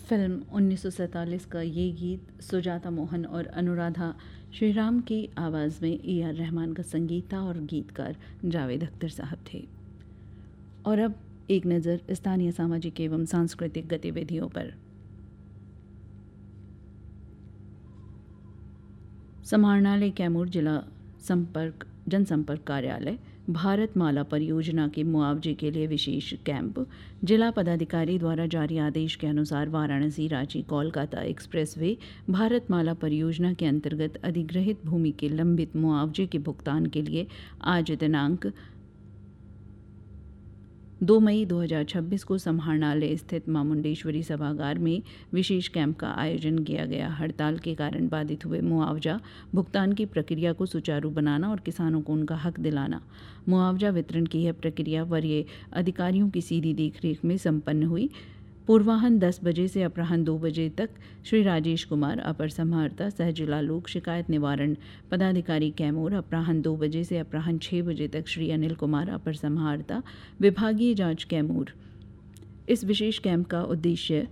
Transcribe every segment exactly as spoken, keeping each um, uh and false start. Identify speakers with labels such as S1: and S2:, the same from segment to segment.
S1: Film उन्नीस सौ सैंतालीस का ये गीत सुजाता मोहन और अनुराधा श्रीराम की आवाज़ में ए आर रहमान का संगीत था और गीतकार जावेद अख्तर साहब थे। और अब एक नज़र स्थानीय सामाजिक एवं सांस्कृतिक गतिविधियों पर। समाहरणालय कैमूर जिला संपर्क जनसंपर्क कार्यालय भारत माला परियोजना के मुआवजे के लिए विशेष कैंप। जिला पदाधिकारी द्वारा जारी आदेश के अनुसार वाराणसी रांची कोलकाता एक्सप्रेसवे भारत माला परियोजना के अंतर्गत अधिग्रहित भूमि के लंबित मुआवजे के भुगतान के लिए आज दिनांक दो मई दो हज़ार छब्बीस को समाहरणालय स्थित मां मुंडेश्वरी सभागार में विशेष कैंप का आयोजन किया गया। हड़ताल के कारण बाधित हुए मुआवजा भुगतान की प्रक्रिया को सुचारू बनाना और किसानों को उनका हक दिलाना। मुआवजा वितरण की यह प्रक्रिया वरीय अधिकारियों की सीधी देखरेख में संपन्न हुई। पूर्वाह्न दस बजे से अपराह्न दो बजे तक श्री राजेश कुमार अपर समाहर्ता सह जिला लोक शिकायत निवारण पदाधिकारी कैमूर, अपराह्न दो बजे से अपराह्न छः बजे तक श्री अनिल कुमार अपर समाहर्ता विभागीय जांच कैमूर। इस विशेष कैंप का उद्देश्य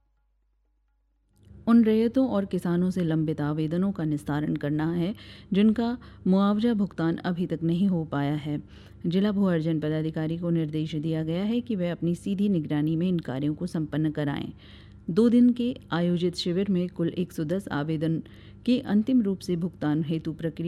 S1: उन रैयतों और किसानों से लंबित आवेदनों का निस्तारण करना है जिनका मुआवजा भुगतान अभी तक नहीं हो पाया है। जिला भू अर्जन पदाधिकारी को निर्देश दिया गया है कि वे अपनी सीधी निगरानी में इन कार्यों को संपन्न कराएं। दो दिन के आयोजित शिविर में कुल एक सौ दस आवेदन के अंतिम रूप से भुगतान हेतु प्रक्रिया